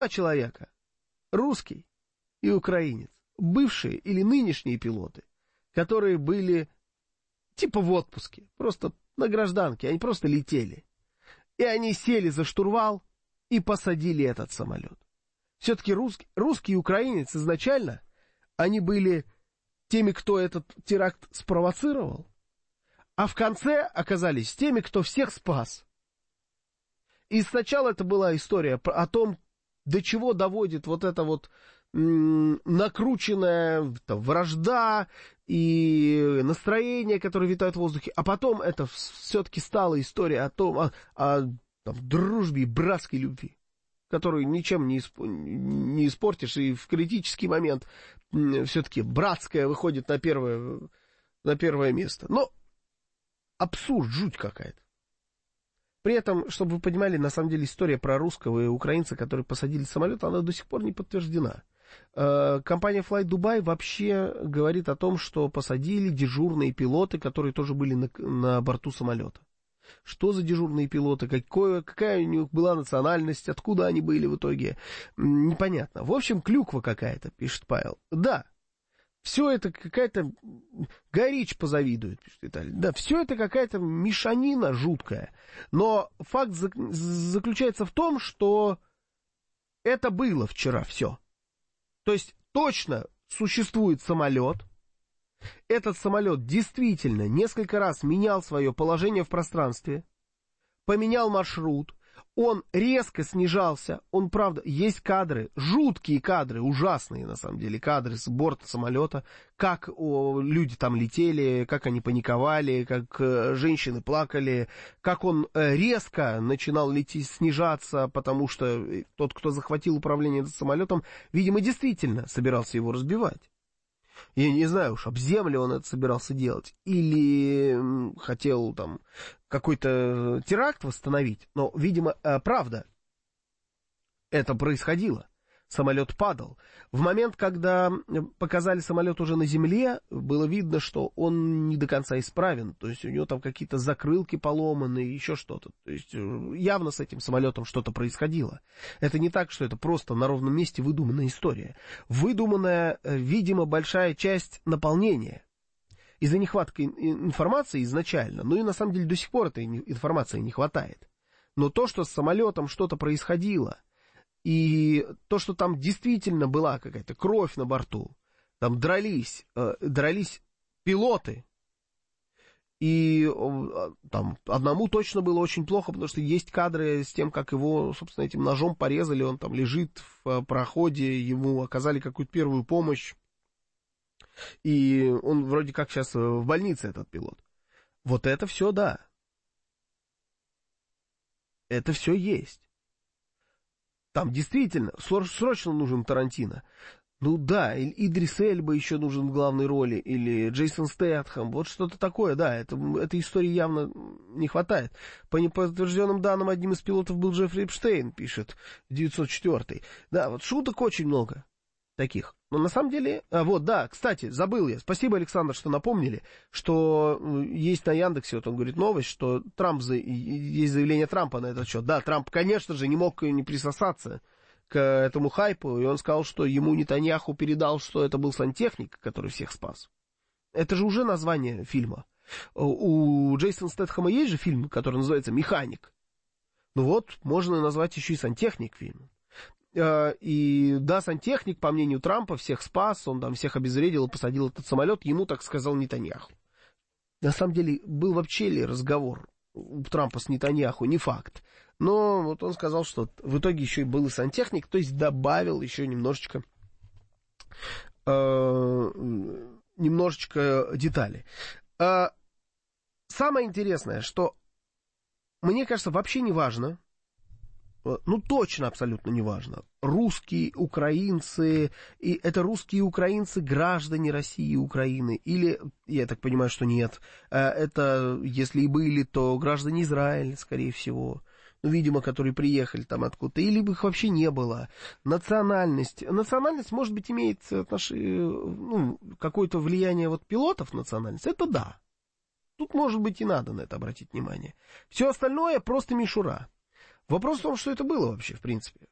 Два человека, русский и украинец, бывшие или нынешние пилоты, которые были типа в отпуске, просто на гражданке, они просто летели. И они сели за штурвал и посадили этот самолет. Все-таки русский и украинец изначально, они были теми, кто этот теракт спровоцировал, а в конце оказались теми, кто всех спас. И сначала это была история о том, до чего доводит вот эта вот накрученная вражда и настроение, которое витает в воздухе. А потом это все-таки стала история о дружбе и братской любви, которую ничем не испортишь. И в критический момент все-таки братская выходит на первое место. Но абсурд, жуть какая-то. При этом, чтобы вы понимали, на самом деле история про русского и украинца, которые посадили самолет, она до сих пор не подтверждена. Компания Flight Dubai вообще говорит о том, что посадили дежурные пилоты, которые тоже были на борту самолета. Что за дежурные пилоты, какая у них была национальность, откуда они были в итоге, непонятно. В общем, клюква какая-то, пишет Павел. Да. Все это какая-то... Горич позавидует, пишет Виталий. Да, все это какая-то мешанина жуткая. Но факт заключается в том, что это было вчера все. То есть точно существует самолет. Этот самолет действительно несколько раз менял свое положение в пространстве, поменял маршрут. Он резко снижался, правда, есть кадры, жуткие кадры, ужасные, на самом деле, кадры с борта самолета, как люди там летели, как они паниковали, как женщины плакали, как он резко начинал снижаться, потому что тот, кто захватил управление этим самолетом, видимо, действительно собирался его разбивать. Я не знаю уж, об землю он это собирался делать, или хотел там какой-то теракт восстановить, но, видимо, правда, это происходило. Самолет падал. В момент, когда показали самолет уже на земле, было видно, что он не до конца исправен. То есть у него там какие-то закрылки поломаны, еще что-то. То есть явно с этим самолетом что-то происходило. Это не так, что это просто на ровном месте выдуманная история. Выдуманная, видимо, большая часть наполнения. Из-за нехватки информации изначально, ну и на самом деле до сих пор этой информации не хватает. Но то, что с самолетом что-то происходило, и то, что там действительно была какая-то кровь на борту, там дрались пилоты, и там одному точно было очень плохо, потому что есть кадры с тем, как его, собственно, этим ножом порезали, он там лежит в проходе, ему оказали какую-то первую помощь, и он вроде как сейчас в больнице, этот пилот. Вот это все, да. Это все есть. Там действительно срочно нужен Тарантино. Ну да, Идрис Эльба еще нужен в главной роли, или Джейсон Стэтхэм, вот что-то такое, да, этой истории явно не хватает. По неподтвержденным данным, одним из пилотов был Джеффри Эпштейн, пишет 904. Да, вот шуток очень много таких. Но на самом деле, вот, да, кстати, забыл я, спасибо, Александр, что напомнили, что есть на Яндексе, вот он говорит новость, что есть заявление Трампа на этот счет. Да, Трамп, конечно же, не мог не присосаться к этому хайпу, и он сказал, что ему Нетаньяху передал, что это был сантехник, который всех спас. Это же уже название фильма. У Джейсона Стэтхэма есть же фильм, который называется «Механик». Ну вот, можно назвать еще и сантехник фильм. И да, сантехник, по мнению Трампа, всех спас, он там всех обезвредил и посадил этот самолет, ему так сказал Нетаньяху. На самом деле, был вообще ли разговор у Трампа с Нетаньяху, не факт. Но вот он сказал, что в итоге еще и был и сантехник, то есть добавил еще немножечко деталей. Самое интересное, что мне кажется, вообще не важно, ну, точно абсолютно не важно. Русские, украинцы, и это русские и украинцы, граждане России и Украины, или, я так понимаю, что нет, это, если и были, то граждане Израиля, скорее всего, ну, видимо, которые приехали там откуда-то, или бы их вообще не было. Национальность, может быть, имеет какое-то влияние вот пилотов национальность, это да. Тут, может быть, и надо на это обратить внимание. Все остальное просто мишура. Вопрос в том, что это было вообще, в принципе.